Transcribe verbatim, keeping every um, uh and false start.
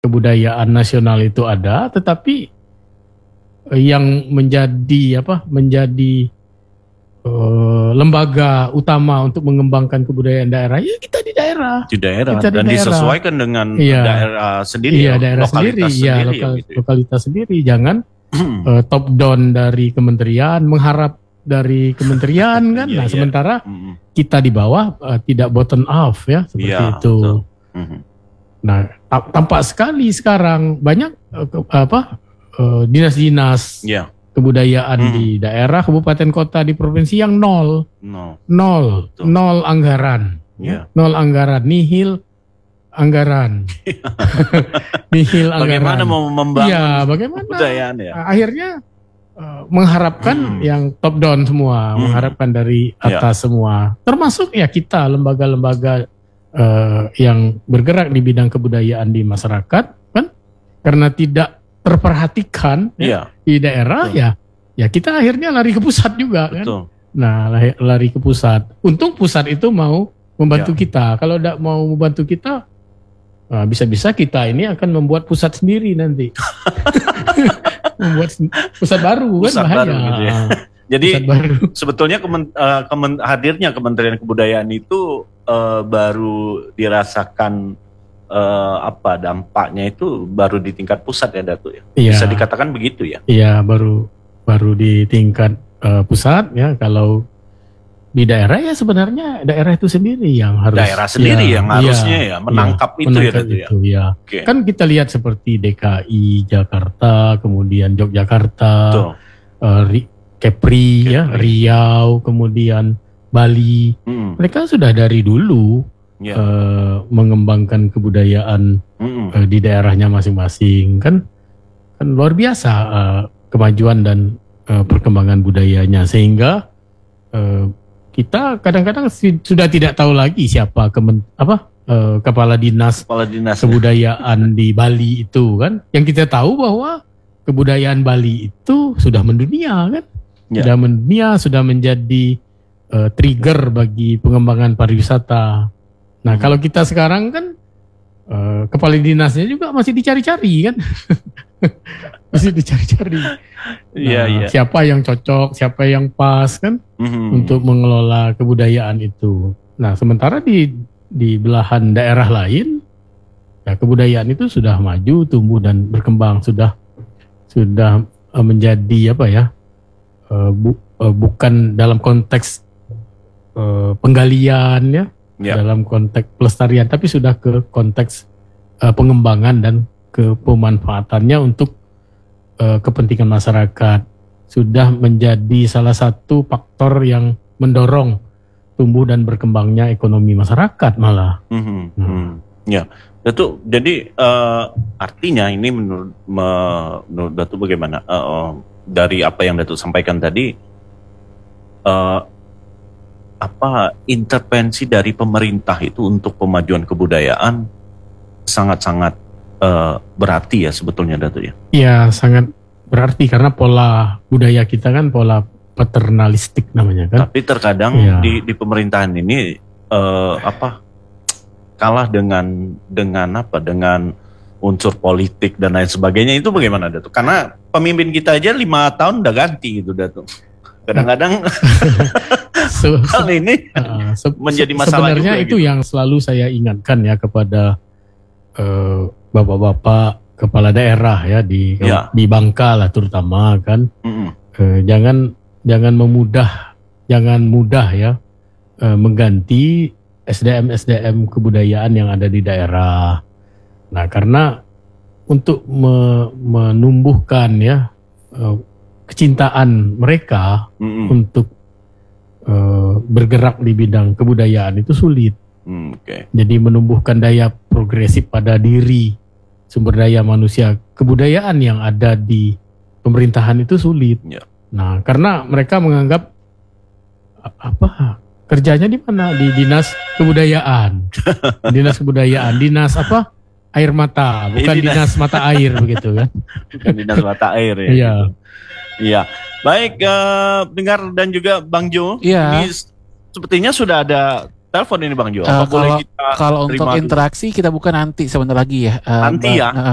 kebudayaan nasional itu ada, tetapi yang menjadi apa? Menjadi uh, lembaga utama untuk mengembangkan kebudayaan daerah, ya kita di daerah. Di daerah kita dan di daerah. disesuaikan dengan iya. daerah sendiri, iya, ya, daerah lokalitas sendiri, sendiri, ya, lokal, gitu ya. lokalitas sendiri. Jangan uh, top down dari kementerian mengharap dari kementerian kan. Iya, Nah, iya. sementara Mm-hmm. kita di bawah uh, tidak bottom up ya seperti Iya, itu. Mm-hmm. Nah, tampak sekali sekarang banyak uh, ke, apa uh, dinas-dinas yeah. kebudayaan hmm. di daerah, kabupaten, kota, di provinsi yang nol, no. nol, Betul. nol anggaran, yeah. nol anggaran, nihil anggaran, nihil anggaran. Bagaimana mau membangun ya, bagaimana? kebudayaan ya? Akhirnya uh, mengharapkan hmm. yang top down semua, hmm. mengharapkan dari atas yeah. semua, termasuk ya kita lembaga-lembaga Uh, yang bergerak di bidang kebudayaan di masyarakat kan, karena tidak terperhatikan ya, di daerah. Betul. ya ya kita akhirnya lari ke pusat juga. Betul. Kan, nah lari, lari ke pusat. Untung pusat itu mau membantu ya. kita. Kalau tidak mau membantu kita, nah, bisa-bisa kita ini akan membuat pusat sendiri nanti. Membuat pusat baru pusat kan bahaya. Baru gitu ya. Jadi sebetulnya kemen, uh, kemen, hadirnya Kementerian Kebudayaan itu uh, baru dirasakan uh, apa dampaknya itu baru di tingkat pusat ya Datu ya. ya. Bisa dikatakan begitu ya. Iya, baru baru di tingkat uh, pusat ya. Kalau di daerah ya sebenarnya daerah itu sendiri yang harus daerah sendiri ya, yang harusnya ya, ya menangkap ya, itu menangkap ya Datu ya. Itu, ya. Okay. Kan kita lihat seperti D K I Jakarta, kemudian Yogyakarta, uh, Kepri, Kepri ya, Riau, kemudian Bali, mm. mereka sudah dari dulu yeah. uh, mengembangkan kebudayaan mm. uh, di daerahnya masing-masing, kan, kan luar biasa uh, kemajuan dan uh, perkembangan budayanya, sehingga uh, kita kadang-kadang si, sudah tidak tahu lagi siapa kemen, apa uh, kepala dinas, kepala dinas kebudayaan di Bali itu kan, yang kita tahu bahwa kebudayaan Bali itu sudah mendunia kan. Ya. Sudah mendunia, sudah menjadi uh, trigger bagi pengembangan pariwisata. Nah, hmm. kalau kita sekarang kan uh, kepala dinasnya juga masih dicari-cari kan, masih dicari-cari. Iya, nah, iya. Siapa yang cocok, siapa yang pas kan hmm. untuk mengelola kebudayaan itu. Nah, sementara di di belahan daerah lain, ya kebudayaan itu sudah maju, tumbuh dan berkembang, sudah sudah uh, menjadi apa ya? Uh, bu, uh, bukan dalam konteks uh, penggalian ya, yeah. dalam konteks pelestarian, tapi sudah ke konteks uh, pengembangan dan ke pemanfaatannya untuk uh, kepentingan masyarakat. Sudah menjadi salah satu faktor yang mendorong tumbuh dan berkembangnya ekonomi masyarakat malah. Mm-hmm. Hmm. Ya, Datu. Jadi uh, artinya ini menurut menurut Datu bagaimana? Uh, uh, dari apa yang Datuk sampaikan tadi, uh, apa intervensi dari pemerintah itu untuk pemajuan kebudayaan sangat-sangat uh, berarti ya sebetulnya Datuk ya? Iya, sangat berarti karena pola budaya kita kan pola paternalistik namanya kan. Tapi terkadang ya. di, di pemerintahan ini uh, apa kalah dengan dengan apa dengan unsur politik dan lain sebagainya, itu bagaimana Datuk? Karena pemimpin kita aja lima tahun udah ganti gitu Datuk. Kadang-kadang so, hal ini uh, se- menjadi masalah sebenarnya juga, itu gitu. Yang selalu saya ingatkan ya kepada uh, bapak-bapak kepala daerah ya di ya. di Bangka lah terutama kan. Mm-hmm. Uh, jangan jangan memudah jangan mudah ya uh, mengganti S D M S D M kebudayaan yang ada di daerah. Nah, karena untuk me, menumbuhkan ya uh, kecintaan mereka mm-hmm. untuk uh, bergerak di bidang kebudayaan itu sulit. Mm, okay. Jadi menumbuhkan daya progresif pada diri, sumber daya manusia kebudayaan yang ada di pemerintahan itu sulit. Yeah. Nah, karena mereka menganggap apa kerjanya di mana? Di dinas kebudayaan, dinas kebudayaan, dinas apa? Air mata, bukan dinas, dinas mata air begitu kan? Bukan dinas mata air ya. Iya. Gitu. Iya. Baik, uh, dengar dan juga Bang Jo. Iya. Ini sepertinya sudah ada telepon ini Bang Jo. Uh, kalau, kita kalau untuk interaksi kita buka nanti sebentar lagi ya. Uh, nanti ya. Uh,